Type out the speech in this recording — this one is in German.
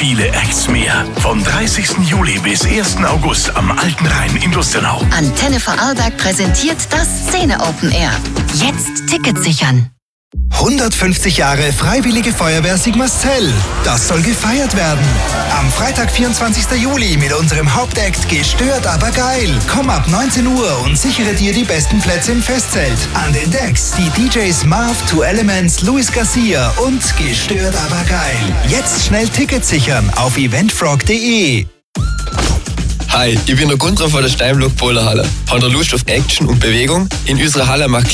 viele Acts mehr. Vom 30. Juli bis 1. August am Alten Rhein in Lustenau. Antenne Vorarlberg präsentiert das Szene Open Air. Jetzt Tickets sichern. 150 Jahre Freiwillige Feuerwehr Sigmarszell. Das soll gefeiert werden. Am Freitag, 24. Juli mit unserem Hauptakt Gestört, aber geil. Komm ab 19 Uhr und sichere dir die besten Plätze im Festzelt. An den Decks die DJs Marv, Two Elements, Luis Garcia und Gestört, aber geil. Jetzt schnell Tickets sichern auf eventfrog.de. Hi, ich bin der Gunther von der Steinblock Polarhalle. Habt ihr Lust auf Action und Bewegung? In unserer Halle macht